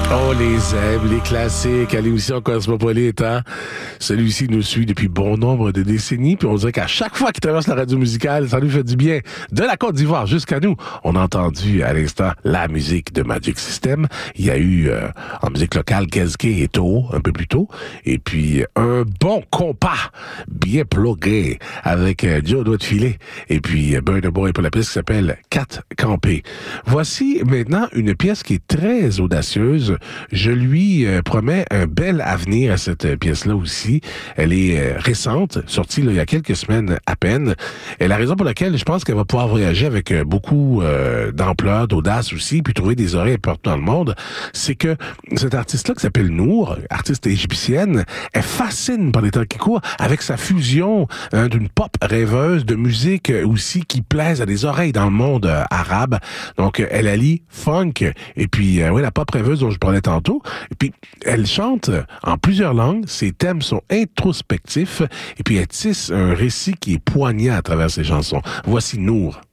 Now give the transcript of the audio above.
On les aime, les classiques, à l'émission Cosmopolite, hein? Celui-ci nous suit depuis bon nombre de décennies, puis on dirait qu'à chaque fois qu'il traverse la radio musicale, ça lui fait du bien. De la Côte d'Ivoire jusqu'à nous, on a entendu à l'instant la musique de Magic System. Il y a eu, en musique locale, Kezke et Toho, un peu plus tôt. Et puis, un bon compas, bien plugué, avec Joe Doigt de Filet. Et puis, Burna Boy pour la pièce qui s'appelle 4 Campé. Voici maintenant une pièce qui est très audacieuse. Je lui promets un bel avenir à cette pièce-là aussi. Elle est récente, sortie là, il y a quelques semaines à peine. Et la raison pour laquelle je pense qu'elle va pouvoir voyager avec beaucoup d'ampleur, d'audace aussi, puis trouver des oreilles partout dans le monde, c'est que cette artiste-là qui s'appelle Nour, artiste égyptienne, elle fascine par les temps qui courent avec sa fusion d'une pop rêveuse, de musique aussi qui plaise à des oreilles dans le monde arabe. Donc, elle allie funk et puis oui, la pop rêveuse dont je parlais tantôt. Et puis, elle chante en plusieurs langues. Ses thèmes sont introspectifs. Et puis, elle tisse un récit qui est poignant à travers ses chansons. Voici Nour.